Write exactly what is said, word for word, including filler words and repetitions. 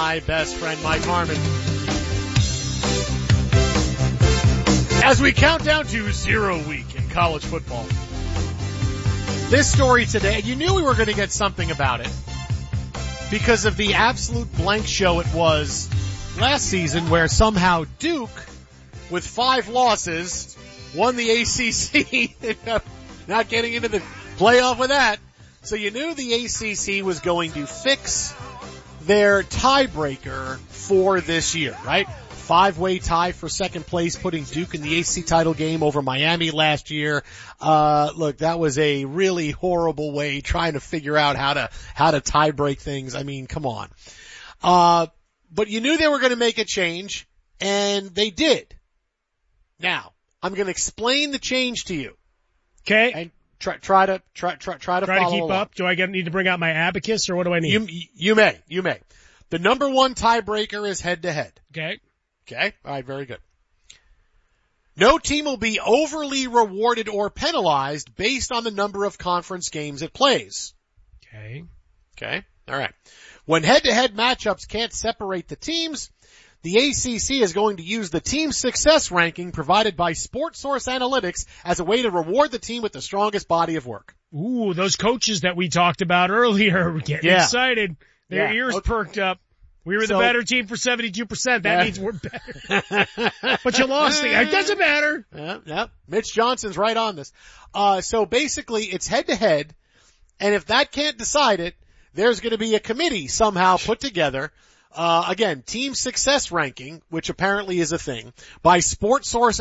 my best friend, Mike Harmon. As we count down to zero week in college football. This story today, you knew we were going to get something about it because of the absolute blank show it was last season where somehow Duke, with five losses, won the A C C. Not getting into the playoff with that. So you knew the A C C was going to fix their tiebreaker for this year, right? Five-way tie for second place, putting Duke in the A C C title game over Miami last year. Uh, look, that was a really horrible way trying to figure out how to, how to tie break things. I mean, come on. Uh, but you knew they were going to make a change, and they did. Now, I'm going to explain the change to you. Okay. And try, try to, try, try, try to try follow to keep along. up. Do I get, need to bring out my abacus or what do I need? You, you may, you may. The number one tiebreaker is head to head. Okay. Okay. All right. Very good. No team will be overly rewarded or penalized based on the number of conference games it plays. Okay. Okay. All right. When head-to-head matchups can't separate the teams, the A C C is going to use the team success ranking provided by SportSource Analytics as a way to reward the team with the strongest body of work. Ooh, those coaches that we talked about earlier were getting Yeah. excited. Their Yeah. ears Okay. perked up. We were So- the better team for seventy-two percent. That Yeah. means we're better. But you lost. The, it doesn't matter. Yeah, yeah. Mitch Johnson's right on this. Uh, so basically it's head to head, and if that can't decide it, there's going to be a committee somehow put together. Uh, again, team success ranking, which apparently is a thing, by SportSource